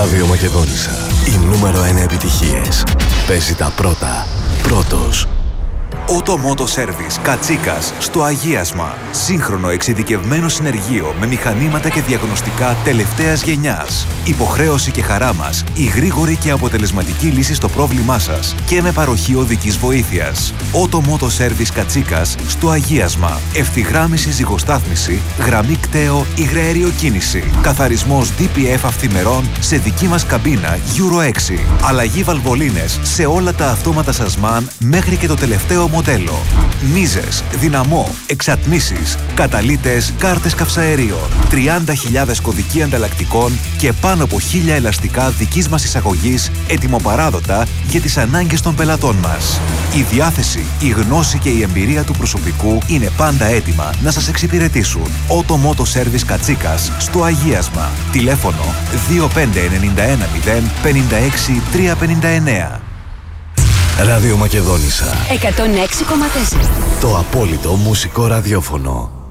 Ράδιο Μακεδόνισσα. Οι νούμερο 1 επιτυχίες. Παίζει τα πρώτα. Πρώτος. Auto Moto Service Κατσίκας στο Αγίασμα. σύγχρονο εξειδικευμένο συνεργείο με μηχανήματα και διαγνωστικά τελευταίας γενιάς. Υποχρέωση και χαρά μας, η γρήγορη και αποτελεσματική λύση στο πρόβλημά σας και με παροχή οδικής βοήθειας. Auto Moto Service Κατσίκας στο Αγίασμα. Ευθυγράμμιση ζυγοστάθμιση, γραμμή κταίο, υγραέριο κίνηση. Καθαρισμός DPF αυθημερών σε δική μας καμπίνα Euro 6. Αλλαγή βαλβολίνες σε όλα τα αυτόματα σασμάν μέχρι και το τελευταίο μοντέλο. Μίζες, δυναμό, εξατμίσεις, καταλύτες, κάρτες καυσαερίων. 30.000 κωδικοί ανταλλακτικών και πάνω από 1.000 ελαστικά δικής μας εισαγωγής ετοιμοπαράδοτα για τις ανάγκες των πελατών μας. Η διάθεση, η γνώση και η εμπειρία του προσωπικού είναι πάντα έτοιμα να σας εξυπηρετήσουν. Auto Moto Service Κατσίκας στο Αγίασμα. Τηλέφωνο 25910 56 359. Ράδιο Μακεδόνισσα 106,4. Το απόλυτο μουσικό ραδιόφωνο.